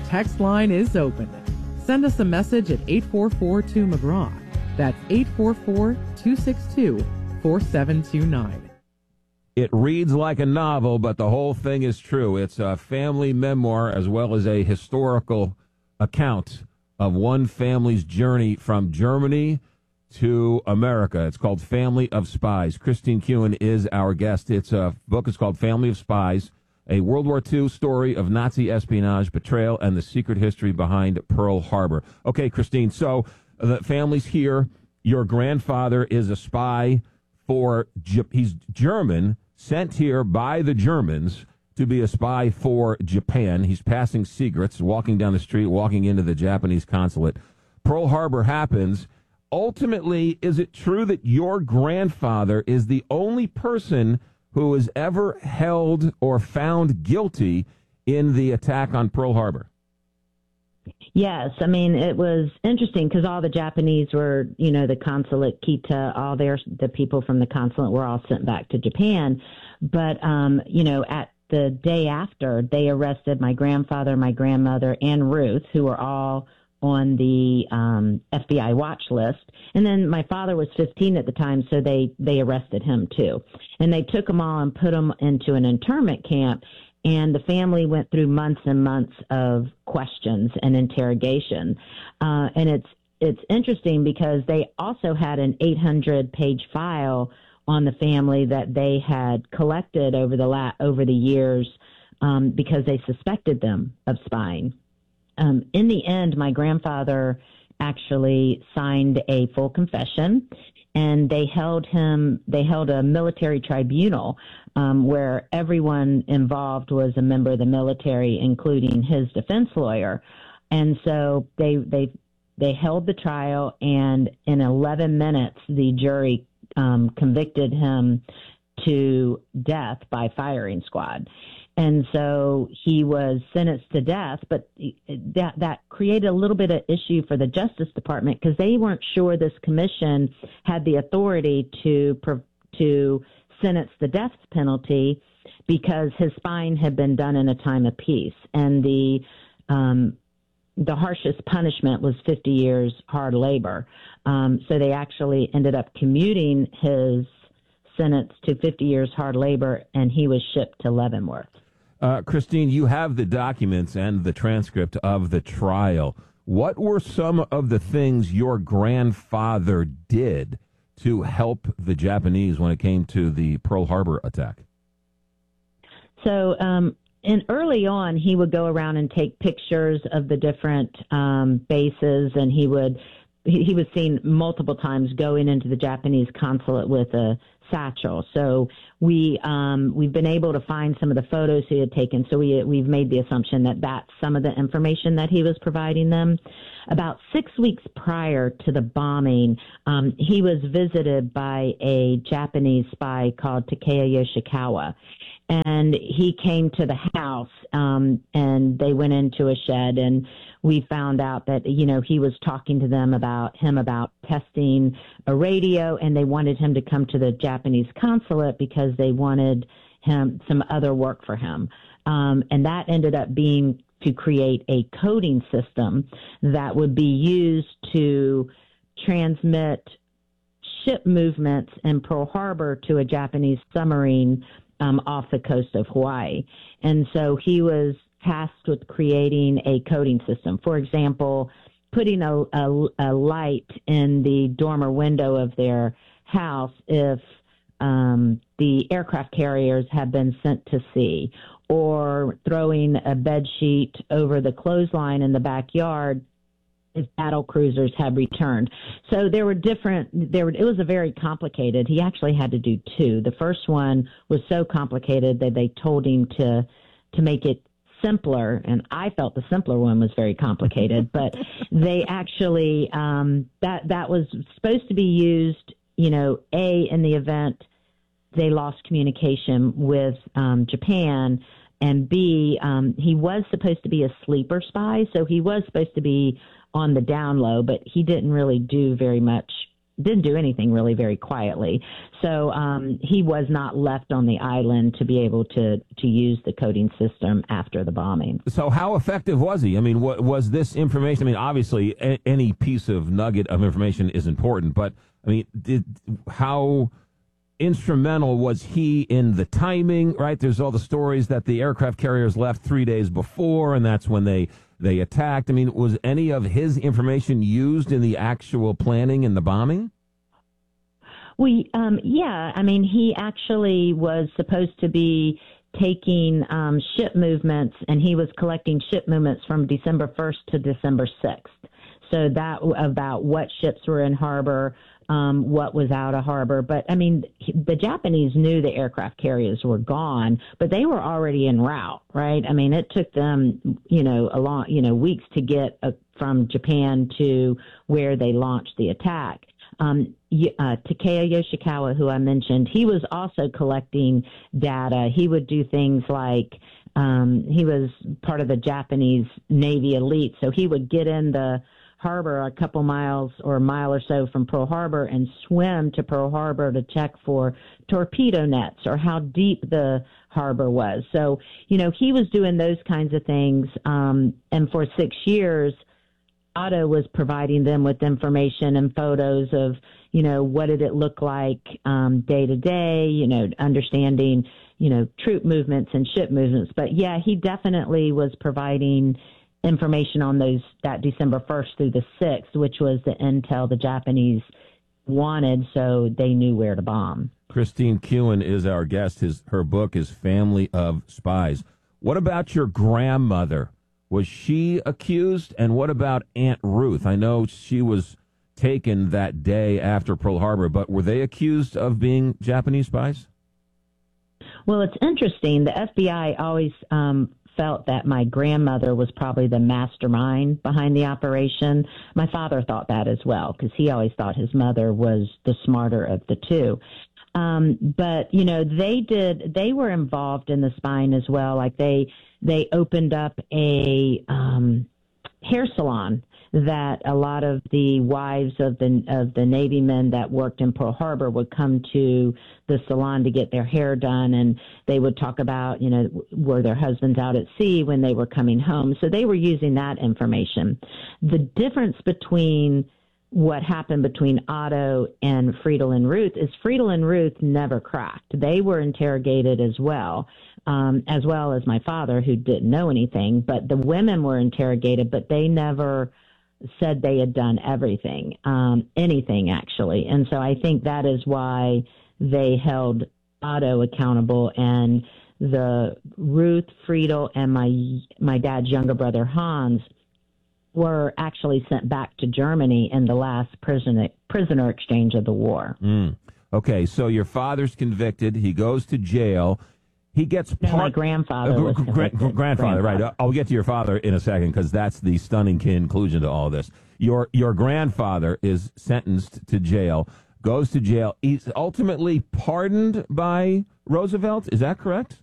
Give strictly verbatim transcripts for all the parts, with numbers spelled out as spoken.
text line is open. Send us a message at eight four four two McGraw. That's eight four four, two six two, four seven two nine. It reads like a novel, but the whole thing is true. It's a family memoir as well as a historical account of one family's journey from Germany to America. It's called Family of Spies. Christine Kuhn is our guest. It's a book is called Family of Spies, a World War Two story of Nazi espionage, betrayal, and the secret history behind Pearl Harbor. Okay, Christine, so the family's here. Your grandfather is a spy for, he's German, sent here by the Germans to be a spy for Japan. He's passing secrets, walking down the street, walking into the Japanese consulate. Pearl Harbor happens. Ultimately, is it true that your grandfather is the only person who was ever held or found guilty in the attack on Pearl Harbor? Yes. I mean, it was interesting because all the Japanese were, you know, the consulate, Kita, all their, the people from the consulate were all sent back to Japan. But, um, you know, at the day after, they arrested my grandfather, my grandmother, and Ruth, who were all on the um, F B I watch list. And then my father was fifteen at the time, so they, they arrested him too. And they took them all and put them into an internment camp. And the family went through months and months of questions and interrogation. Uh, and it's it's interesting because they also had an eight hundred page file on the family that they had collected over the la- over the years um, because they suspected them of spying. Um, in the end, my grandfather actually signed a full confession, and they held him, they held a military tribunal um, where everyone involved was a member of the military, including his defense lawyer. And so they, they, they held the trial, and in eleven minutes, the jury um, convicted him to death by firing squad. And so he was sentenced to death, but that, that created a little bit of issue for the Justice Department because they weren't sure this commission had the authority to, to sentence the death penalty because his spying had been done in a time of peace. And the, um, the harshest punishment was fifty years hard labor. Um, so they actually ended up commuting his sentence to fifty years hard labor, and he was shipped to Leavenworth. Uh, Christine, you have the documents and the transcript of the trial. What were some of the things your grandfather did to help the Japanese when it came to the Pearl Harbor attack? So, um, and early on, he would go around and take pictures of the different um, bases, and he would he, he was seen multiple times going into the Japanese consulate with a satchel. So we um, we've been able to find some of the photos he had taken. So we we've made the assumption that that's some of the information that he was providing them. About six weeks prior to the bombing, um, he was visited by a Japanese spy called Takeo Yoshikawa. And he came to the house, um, and they went into a shed, and we found out that, you know, he was talking to them about him about testing a radio, and they wanted him to come to the Japanese consulate because they wanted him some other work for him. Um, and that ended up being to create a coding system that would be used to transmit ship movements in Pearl Harbor to a Japanese submarine Um, off the coast of Hawaii. And so he was tasked with creating a coding system. For example, putting a, a, a light in the dormer window of their house if um, the aircraft carriers have been sent to sea, or throwing a bed sheet over the clothesline in the backyard if battle cruisers had returned. So there were different, there were, it was a very complicated, he actually had to do two. The first one was so complicated that they told him to, to make it simpler, and I felt the simpler one was very complicated, but they actually, um, that, that was supposed to be used, you know, A, in the event they lost communication with um, Japan, and B, um, he was supposed to be a sleeper spy, so he was supposed to be on the down low, but he didn't really do very much didn't do anything really very quietly. So um, he was not left on the island to be able to, to use the coding system after the bombing. So how effective was he? I mean, what, was this information? I mean, obviously, a, any piece of nugget of information is important, but I mean, did how instrumental was he in the timing, right? There's all the stories that the aircraft carriers left three days before, and that's when they, they attacked. I mean, was any of his information used in the actual planning and the bombing? We, um, yeah, I mean, he actually was supposed to be taking um, ship movements, and he was collecting ship movements from December first to December sixth. So that about what ships were in harbor, um, what was out of harbor. But, I mean, the Japanese knew the aircraft carriers were gone, but they were already en route, right? I mean, it took them, you know, a long, you know, weeks to get uh, from Japan to where they launched the attack. Um, uh, Takeo Yoshikawa, who I mentioned, he was also collecting data. He would do things like um, he was part of the Japanese Navy elite, so he would get in the harbor a couple miles or a mile or so from Pearl Harbor and swim to Pearl Harbor to check for torpedo nets or how deep the harbor was. So, you know, he was doing those kinds of things. Um, and for six years, Otto was providing them with information and photos of, you know, what did it look like um, day to day, you know, understanding, you know, troop movements and ship movements. But, yeah, he definitely was providing information on those that December first through the sixth, which was the intel the Japanese wanted, so they knew where to bomb. Christine Kewen is our guest. His her book is Family of Spies. What about your grandmother? Was she accused? And what about Aunt Ruth? I know she was taken that day after Pearl Harbor, but were they accused of being Japanese spies? Well, it's interesting. The F B I always um, felt that my grandmother was probably the mastermind behind the operation. My father thought that as well, because he always thought his mother was the smarter of the two. Um, but, you know, they did, they were involved in the spying as well. Like they, they opened up a um, hair salon that a lot of the wives of the of the Navy men that worked in Pearl Harbor would come to the salon to get their hair done, and they would talk about, you know, were their husbands out at sea when they were coming home. So they were using that information. The difference between what happened between Otto and Friedel and Ruth is Friedel and Ruth never cracked. They were interrogated as well, um, as well as my father, who didn't know anything. But the women were interrogated, but they never said they had done everything, um, anything actually. And so I think that is why they held Otto accountable, and the Ruth, Friedel, and my my dad's younger brother Hans were actually sent back to Germany in the last prisoner prisoner exchange of the war. Mm. Okay, so your father's convicted. He goes to jail. He gets no, part- my grandfather uh, was gra- grandfather, grandfather. right. I'll get to your father in a second, because that's the stunning conclusion to all this. Your your grandfather is sentenced to jail, goes to jail. He's ultimately pardoned by Roosevelt. Is that correct?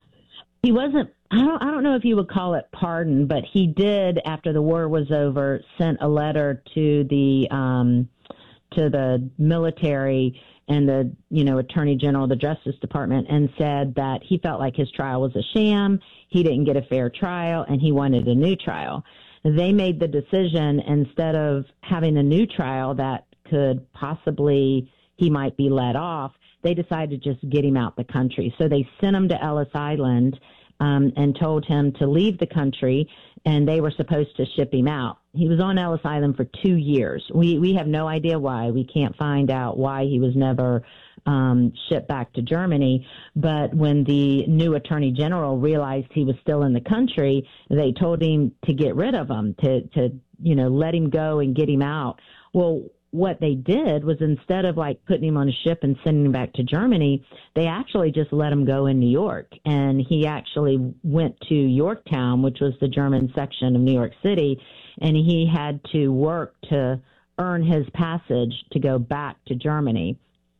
He wasn't, I don't, I don't know if you would call it pardon, but he did, after the war was over, sent a letter to the, um, to the military and the, you know, Attorney General, the Justice Department, and said that he felt like his trial was a sham, he didn't get a fair trial, and he wanted a new trial. They made the decision, instead of having a new trial that could possibly, he might be let off, they decided to just get him out the country. So they sent him to Ellis Island um, and told him to leave the country, and they were supposed to ship him out. He was on Ellis Island for two years. We we have no idea why. We can't find out why he was never um, shipped back to Germany. But when the new Attorney General realized he was still in the country, they told him to get rid of him, to, to you know, let him go and get him out. Well, what they did was, instead of like putting him on a ship and sending him back to Germany, they actually just let him go in New York. And he actually went to Yorktown, which was the German section of New York City, and he had to work to earn his passage to go back to Germany.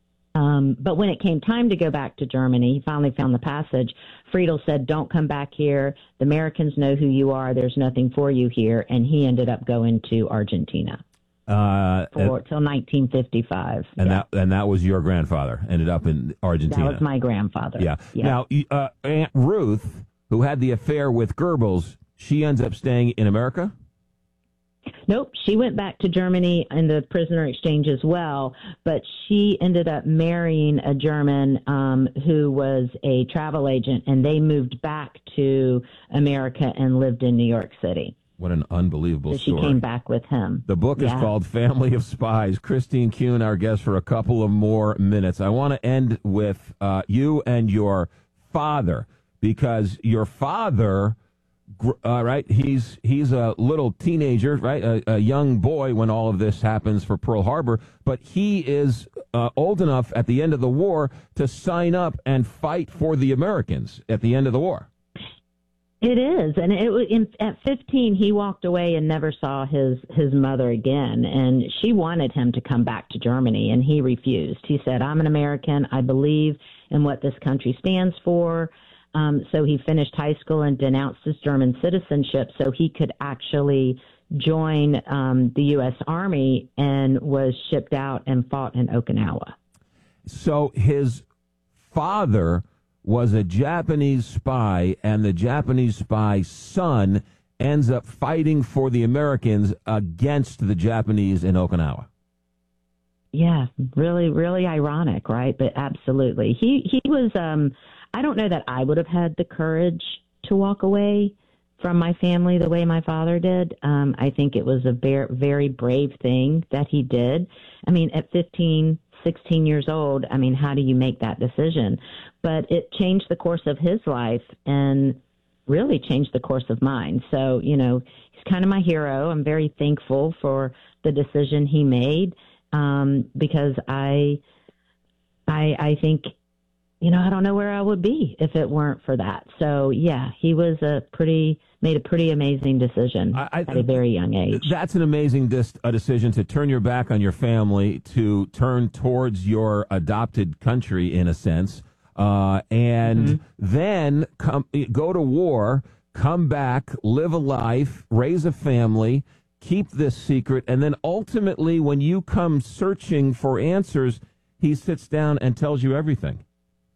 Um, but when it came time to go back to Germany, he finally found the passage. Friedel said, "Don't come back here. The Americans know who you are. There's nothing for you here." And he ended up going to Argentina. Uh, for and, till nineteen fifty-five. And yeah. that and that was your grandfather. Ended up in Argentina. That was my grandfather. Yeah. yeah. Now, uh, Aunt Ruth, who had the affair with Goebbels, she ends up staying in America? Nope, she went back to Germany in the prisoner exchange as well, but she ended up marrying a German um, who was a travel agent, and they moved back to America and lived in New York City. What an unbelievable so she story. came back with him. The book yeah. is called Family of Spies. Christine Kuhn, our guest for a couple of more minutes. I want to end with uh, you and your father, because your father... Uh, right, he's he's a little teenager, right, a, a young boy when all of this happens for Pearl Harbor, but he is uh, old enough at the end of the war to sign up and fight for the Americans at the end of the war. It is, and it was in, at fifteen he walked away and never saw his his mother again, and she wanted him to come back to Germany, and he refused. He said, "I'm an American. I believe in what this country stands for." Um, so he finished high school and denounced his German citizenship so he could actually join um, the U S Army, and was shipped out and fought in Okinawa. So his father was a Japanese spy, and the Japanese spy's son ends up fighting for the Americans against the Japanese in Okinawa. Yeah, really, really ironic, right? But absolutely. He, he was... Um, I don't know that I would have had the courage to walk away from my family the way my father did. Um, I think it was a very, very brave thing that he did. I mean, at fifteen, sixteen years old, I mean, how do you make that decision? But it changed the course of his life and really changed the course of mine. So, you know, he's kind of my hero. I'm very thankful for the decision he made um, because I, I, I think, you know, I don't know where I would be if it weren't for that. So, yeah, he was a pretty, made a pretty amazing decision I, I, at a very young age. That's an amazing dis- a decision to turn your back on your family, to turn towards your adopted country, in a sense, uh, and mm-hmm. then come, go to war, come back, live a life, raise a family, keep this secret, and then ultimately when you come searching for answers, he sits down and tells you everything.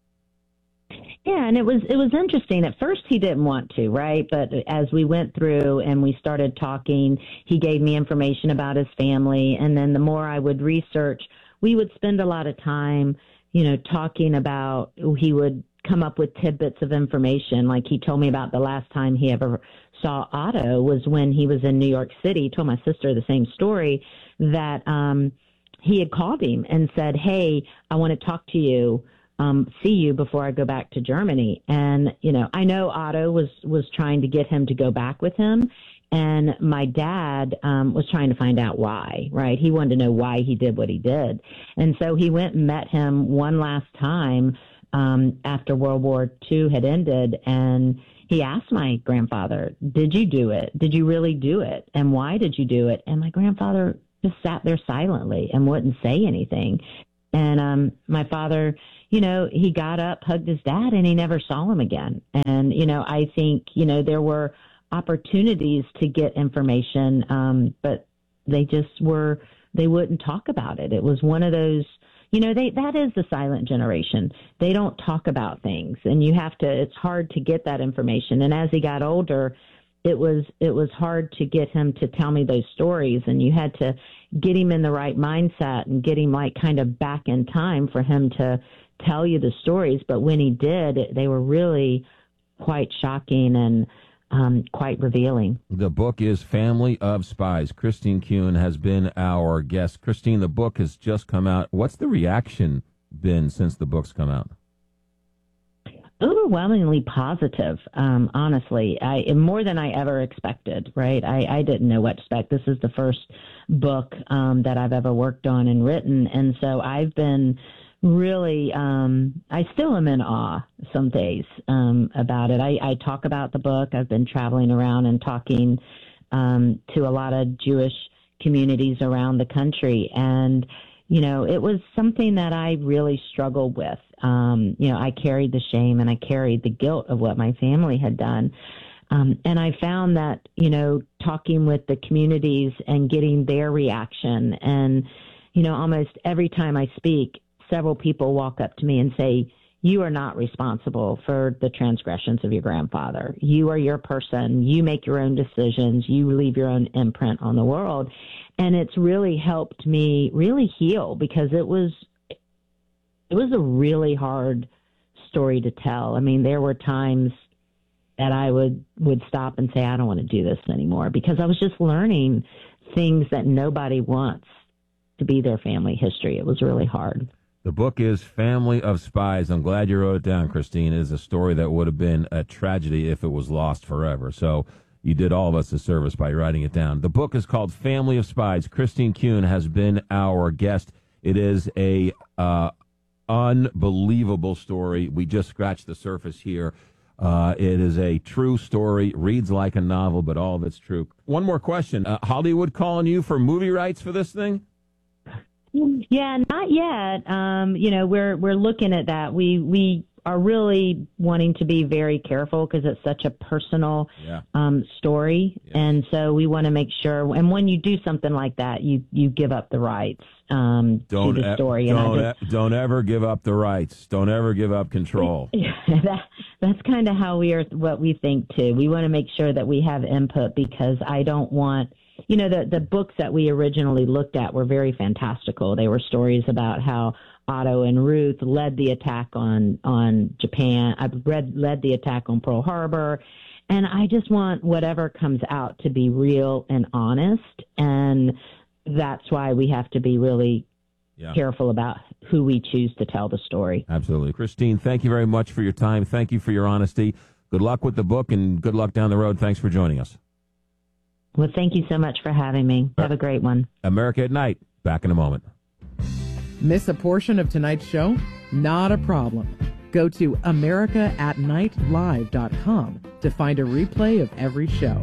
Yeah, and it was it was interesting. At first, he didn't want to, right? But as we went through and we started talking, he gave me information about his family. And then the more I would research, we would spend a lot of time, you know, talking about, he would come up with tidbits of information. Like he told me about the last time he ever saw Otto was when he was in New York City. He told my sister the same story, that um, he had called him and said, "Hey, I want to talk to you. Um, see you before I go back to Germany." And, you know, I know Otto was, was trying to get him to go back with him. And my dad um, was trying to find out why, right? He wanted to know why he did what he did. And so he went and met him one last time um, after World War Two had ended. And he asked my grandfather, "Did you do it? Did you really do it? And why did you do it?" And my grandfather just sat there silently and wouldn't say anything. And um, my father, you know, he got up, hugged his dad, and he never saw him again. And, you know, I think, you know, there were opportunities to get information, um, but they just were, they wouldn't talk about it. It was one of those, you know, they, that is the silent generation. They don't talk about things, and you have to, it's hard to get that information. And as he got older, it was, it was hard to get him to tell me those stories, and you had to get him in the right mindset and get him like kind of back in time for him to tell you the stories. But when he did, they were really quite shocking and um, quite revealing. The book is Family of Spies. Christine Kuhn has been our guest. Christine, the book has just come out. What's the reaction been since the book's come out? Overwhelmingly positive, um, honestly. I more than I ever expected, right? I, I didn't know what to expect. This is the first book um, that I've ever worked on and written, and so I've been really, um, I still am in awe some days um, about it. I, I talk about the book. I've been traveling around and talking um, to a lot of Jewish communities around the country, and you know, it was something that I really struggled with. Um, you know, I carried the shame and I carried the guilt of what my family had done. Um, and I found that, you know, talking with the communities and getting their reaction, and, you know, almost every time I speak, several people walk up to me and say, you are not responsible for the transgressions of your grandfather. You are your person. You make your own decisions. You leave your own imprint on the world. And it's really helped me really heal, because it was, it was a really hard story to tell. I mean, there were times that I would, would stop and say, I don't want to do this anymore, because I was just learning things that nobody wants to be their family history. It was really hard. The book is Family of Spies. I'm glad you wrote it down, Christine. It is a story that would have been a tragedy if it was lost forever. So you did all of us a service by writing it down. The book is called Family of Spies. Christine Kuhn has been our guest. It is a uh, unbelievable story. We just scratched the surface here. Uh, it is a true story, reads like a novel, but all of it's true. One more question. Uh, Hollywood calling you for movie rights for this thing? Yeah, not yet. Um, you know, we're we're looking at that. We we are really wanting to be very careful, because it's such a personal yeah. um, story, yeah. and so we want to make sure. And when you do something like that, you you give up the rights um, don't to the story. E- and don't, I just, e- don't ever give up the rights. Don't ever give up control. that, that's kind of how we are. What we think too. We want to make sure that we have input, because I don't want. You know, the, the books that we originally looked at were very fantastical. They were stories about how Otto and Ruth led the attack on, on Japan. I read led the attack on Pearl Harbor. And I just want whatever comes out to be real and honest. And that's why we have to be really yeah. careful about who we choose to tell the story. Absolutely. Christine, thank you very much for your time. Thank you for your honesty. Good luck with the book, and good luck down the road. Thanks for joining us. Well, thank you so much for having me. Have a great one. America at Night. Back in a moment. Miss a portion of tonight's show? Not a problem. Go to america at night live dot com to find a replay of every show.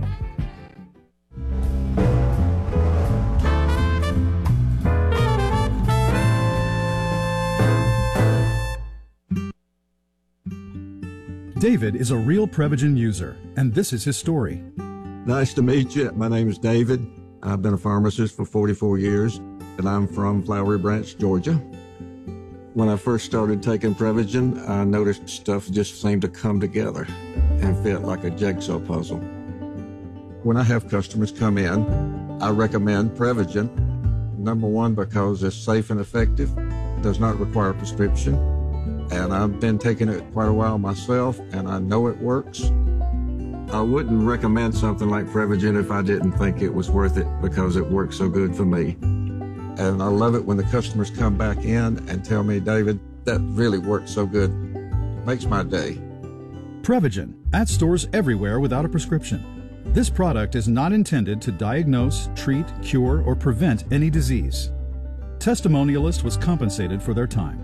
David is a real Prevagen user, and this is his story. Nice to meet you. My name is David. I've been a pharmacist for forty-four years, and I'm from Flowery Branch, Georgia. When I first started taking Prevagen, I noticed stuff just seemed to come together and fit like a jigsaw puzzle. When I have customers come in, I recommend Prevagen. Number one, because it's safe and effective, does not require a prescription, and I've been taking it quite a while myself, and I know it works. I wouldn't recommend something like Prevagen if I didn't think it was worth it, because it works so good for me. And I love it when the customers come back in and tell me, David, that really worked so good. It makes my day. Prevagen, at stores everywhere without a prescription. This product is not intended to diagnose, treat, cure, or prevent any disease. Testimonialist was compensated for their time.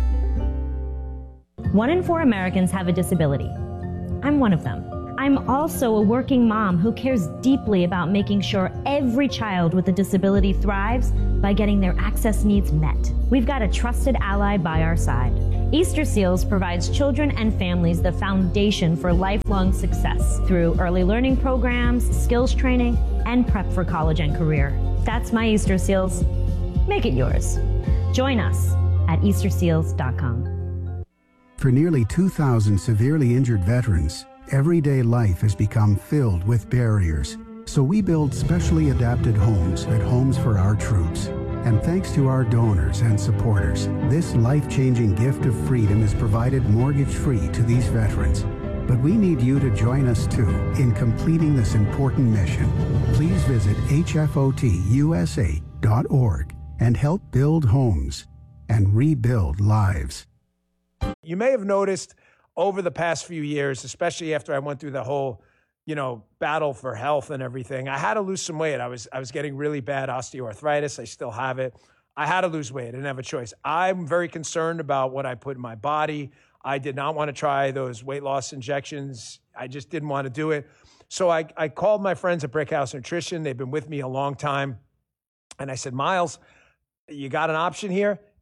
One in four Americans have a disability. I'm one of them. I'm also a working mom who cares deeply about making sure every child with a disability thrives by getting their access needs met. We've got a trusted ally by our side. Easter Seals provides children and families the foundation for lifelong success through early learning programs, skills training, and prep for college and career. That's my Easter Seals. Make it yours. Join us at easter seals dot com. For nearly two thousand severely injured veterans, everyday life has become filled with barriers. So we build specially adapted homes at Homes for Our Troops. And thanks to our donors and supporters, this life-changing gift of freedom is provided mortgage-free to these veterans. But we need you to join us too in completing this important mission. Please visit H F O T U S A dot org and help build homes and rebuild lives. You may have noticed over the past few years, especially after I went through the whole, you know, battle for health and everything, I had to lose some weight. I was I was getting really bad osteoarthritis. I still have it. I had to lose weight. I didn't have a choice. I'm very concerned about what I put in my body. I did not want to try those weight loss injections. I just didn't want to do it. So I, I called my friends at Brickhouse Nutrition. They've been with me a long time. And I said, Miles, you got an option here?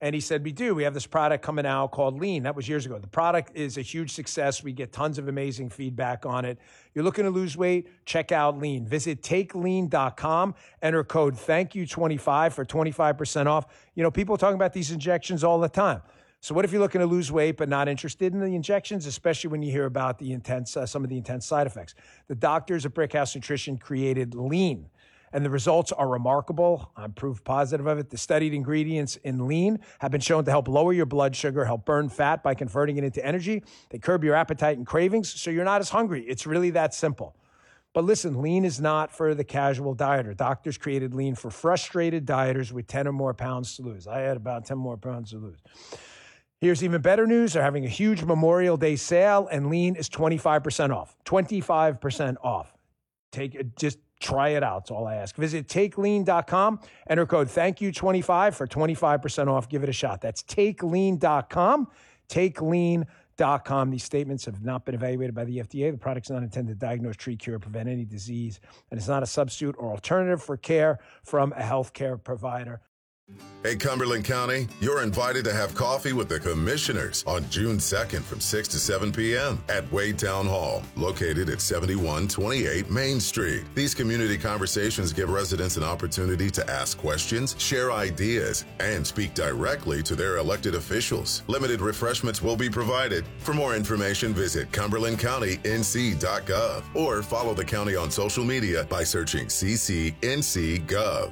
And he said, we do. We have this product coming out called Lean. That was years ago. The product is a huge success. We get tons of amazing feedback on it. You're looking to lose weight? Check out Lean. Visit take lean dot com. Enter code thank you twenty-five for twenty-five percent off. You know, people are talking about these injections all the time. So what if you're looking to lose weight but not interested in the injections, especially when you hear about the intense, uh, some of the intense side effects? The doctors at Brickhouse Nutrition created Lean, and the results are remarkable. I'm proof positive of it. The studied ingredients in Lean have been shown to help lower your blood sugar, help burn fat by converting it into energy. They curb your appetite and cravings, so you're not as hungry. It's really that simple. But listen, Lean is not for the casual dieter. Doctors created Lean for frustrated dieters with ten or more pounds to lose. I had about ten more pounds to lose. Here's even better news. They're having a huge Memorial Day sale, and Lean is twenty-five percent off. twenty-five percent off. Take it, just try it out. That's all I ask. Visit take lean dot com. Enter code thank you twenty-five for twenty-five percent off. Give it a shot. That's take lean dot com. take lean dot com. These statements have not been evaluated by the F D A. The product's not intended to diagnose, treat, cure, or prevent any disease, and it's not a substitute or alternative for care from a healthcare provider. Hey, Cumberland County, you're invited to have coffee with the commissioners on June second from six to seven p.m. at Wade Town Hall, located at seventy-one twenty-eight Main Street. These community conversations give residents an opportunity to ask questions, share ideas, and speak directly to their elected officials. Limited refreshments will be provided. For more information, visit cumberland county n c dot gov or follow the county on social media by searching C C N C Gov.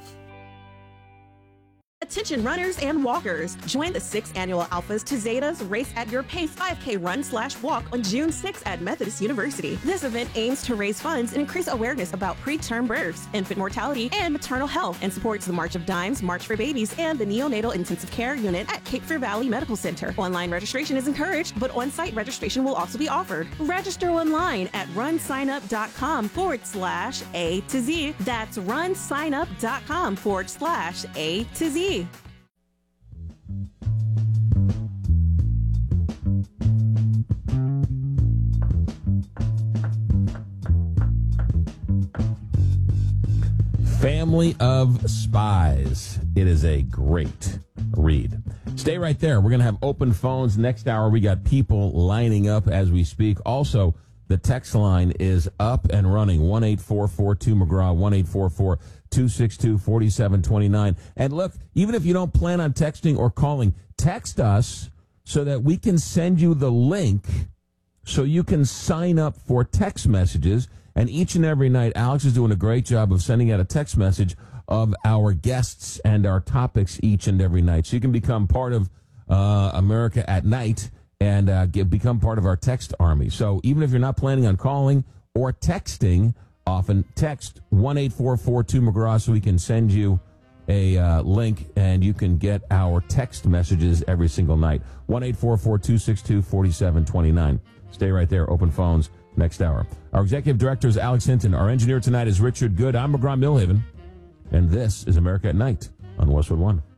Attention runners and walkers. Join the sixth annual Alphas to Zetas Race at Your Pace five K run slash walk on June sixth at Methodist University. This event aims to raise funds and increase awareness about preterm births, infant mortality, and maternal health, and supports the March of Dimes, March for Babies, and the Neonatal Intensive Care Unit at Cape Fear Valley Medical Center. Online registration is encouraged, but on-site registration will also be offered. Register online at runsignup.com forward slash A to Z. That's runsignup.com forward slash A to Z. Family of Spies. It is a great read. Stay right there. We're going to have open phones next hour. We got people lining up as we speak. Also, the text line is up and running. one eight four four two McGraw, one eight four four two six two four seven two nine. And look, even if you don't plan on texting or calling, text us so that we can send you the link so you can sign up for text messages. And each and every night, Alex is doing a great job of sending out a text message of our guests and our topics each and every night. So you can become part of uh, America at Night and uh, get, become part of our text army. So even if you're not planning on calling or texting, often text one eight four four two McGraw so we can send you a uh, link and you can get our text messages every single night. one eight four four two six two four seven two nine. Stay right there. Open phones next hour. Our executive director is Alex Hinton. Our engineer tonight is Richard Good. I'm McGraw Millhaven. And this is America at Night on Westwood One.